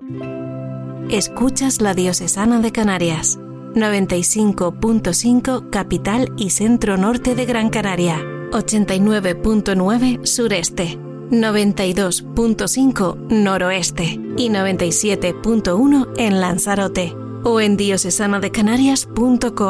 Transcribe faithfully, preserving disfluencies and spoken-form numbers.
Escuchas la Diocesana de Canarias, noventa y cinco punto cinco capital y centro norte de Gran Canaria, ochenta y nueve punto nueve sureste, noventa y dos punto cinco noroeste y noventa y siete punto uno en Lanzarote o en diocesana de canarias punto com.